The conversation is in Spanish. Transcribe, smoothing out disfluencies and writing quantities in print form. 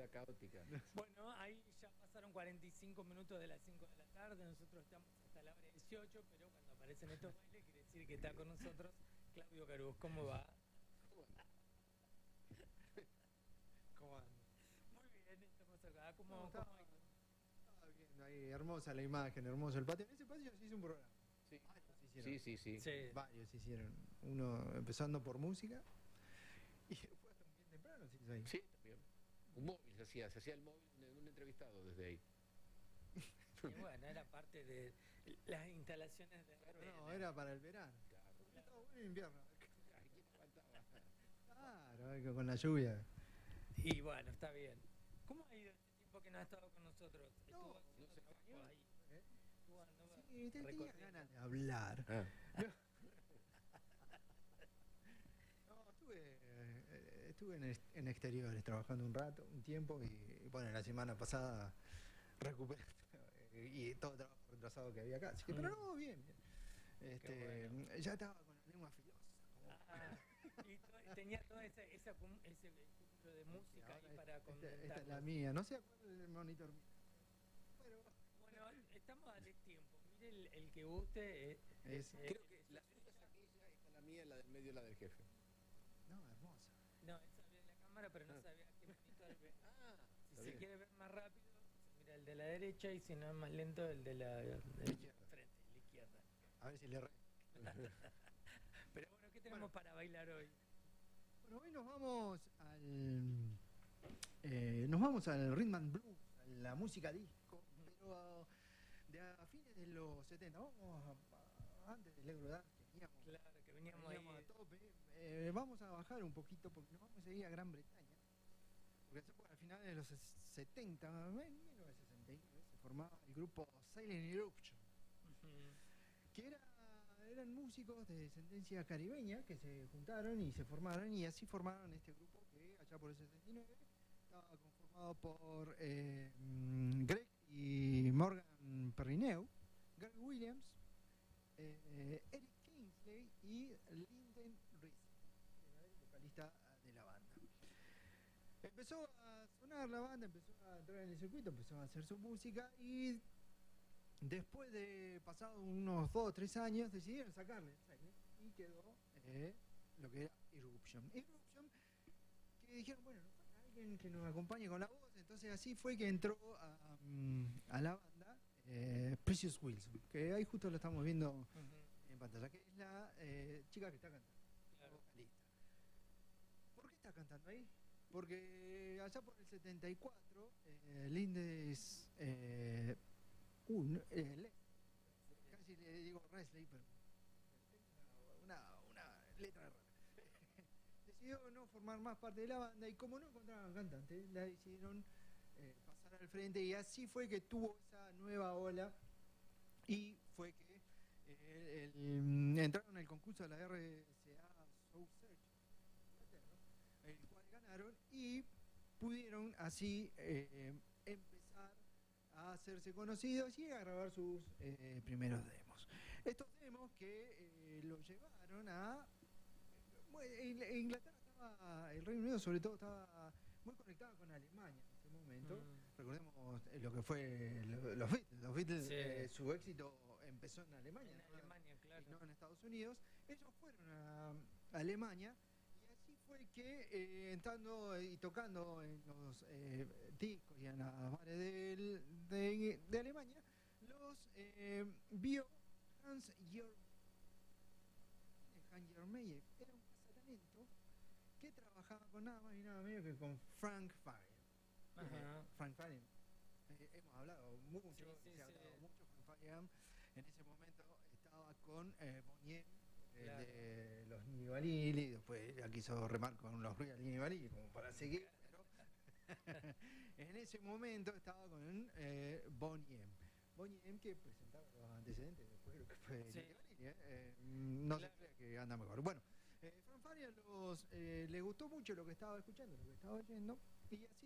ciudad caótica. Bueno, ahí ya pasaron 45 minutos de las 5 de la tarde, nosotros estamos hasta la hora 18, pero cuando aparecen estos bailes quiere decir que está con nosotros Claudio Carús. ¿Cómo va? ¿Cómo anda? Muy bien, estamos acá. No, estaba viendo ahí, hermosa la imagen, hermoso el patio. En ese patio se hizo un programa. Sí, Varios se hicieron. sí. Varios se hicieron. Uno empezando por música y después también temprano se hizo ahí. Sí, también. Un móvil se hacía el móvil de un entrevistado desde ahí. Y bueno, era parte de las instalaciones de No, era para el verano. Claro. Estaba bueno en invierno. Ay, ¿quién faltaba? Claro, con la lluvia. Y bueno, está bien. ¿Cómo ha ido este tiempo que no ha estado con nosotros? No, Estuvo haciendo no se trabajos fue. ahí. ¿Eh? Estuvo andando Sí, tenía recorriendo. ganas de hablar. Ah. No, estuve en exteriores trabajando un rato, un tiempo, y bueno, la semana pasada recuperé y todo el trabajo retrasado que había acá. Así que, pero no, bien, bien. Bueno. Ya estaba con la lengua filosa. Y tenía todo ese cúmulo de música ahí para comentar. Esta es la mía, no sé cuál es el monitor mío. Pero Bueno, estamos a tiempo. Mire el que guste. Creo que la suya es aquella, esta es la mía, la del medio, la del jefe. no, hermosa. No, él sabía la cámara, pero no sabía qué monitor ver. Ah, Si está se bien. quiere ver más rápido, se mira el de la derecha, y si no es más lento, el de la izquierda. frente, la izquierda. A ver si le re. Pero bueno, ¿qué tenemos para bailar hoy? Bueno, hoy nos vamos al rhythm and blues, a la música disco, pero de a fines de los 70. Antes del Eurodance que veníamos, Claro, que veníamos a ahí. tope. Vamos a bajar un poquito porque nos vamos a ir a Gran Bretaña. Porque a finales de los 70, en 1969, se formaba el grupo Silent Eruption, que eran músicos de descendencia caribeña que se juntaron y se formaron, y así formaron este grupo que allá por el 69 estaba conformado por Greg y Morgan Perrineau, Gary Williams, Eric Kingsley y Lyndon Reese, que era el vocalista de la banda. Empezó a sonar la banda, empezó a entrar en el circuito, empezó a hacer su música, y después de pasados unos 2 o 3 años decidieron sacarle y quedó lo que era Eruption, que dijeron, bueno, nos falta alguien que nos acompañe con la voz. Entonces así fue que entró a la banda Precious Wilson, que ahí justo lo estamos viendo en pantalla, que es la chica que está cantando, Claro. vocalista. ¿Por qué está cantando ahí? Porque allá por el 74 Lindes casi le digo Presley, pero una letra rara. Decidió no formar más parte de la banda, y como no encontraban cantante, la decidieron pasar al frente, y así fue que tuvo esa nueva ola, y fue que entraron al concurso de la RCA Soul Search, el cual ganaron, y pudieron así empezar a hacerse conocidos y a grabar sus primeros demos. Estos demos que los llevaron a... Inglaterra el Reino Unido sobre todo estaba muy conectado con Alemania en ese momento. Recordemos lo que fue los Beatles. Sí. Su éxito empezó en Alemania, En Alemania, claro. y no en Estados Unidos. Ellos fueron a Alemania, y así fue que entrando y tocando en los discos y en las bares de Alemania, los vio Hans Meyer. Era un cazatalento que trabajaba con nada más y nada menos que con Frank Farian. Ajá. Frank Farian, hemos hablado mucho, Sí, sí, se ha hablado sí. mucho. Frank Farian en ese momento estaba con Bonnier, Claro. de los Nini Vanilli, después ya quiso remar con los Real Nini Vanilli como para seguir, pero en ese momento estaba con Bonnier, que presentaba los antecedentes después de lo que fue Sí. Nini Vanilli. No Claro. se crea que anda mejor. Bueno, Frank Farian le gustó mucho lo que estaba escuchando, lo que estaba oyendo, y así